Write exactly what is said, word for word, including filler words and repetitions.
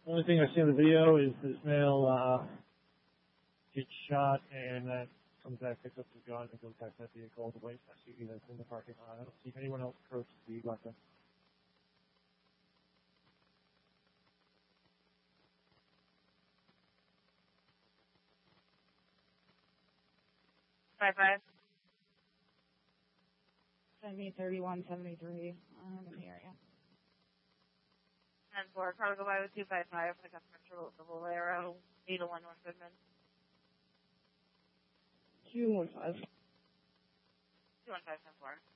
Only thing I see in the video is this male uh, gets shot and then comes back, picks up his gun, and goes back to that vehicle. The white S U V that's in the parking lot. I don't see anyone else approach the weapon. Five five. Send me thirty-one seventy-three. I'm in the area. ten four. Car go by with two five five. The customer trouble with the Valero. eight oh one North Goodman. two one five. two one five ten four.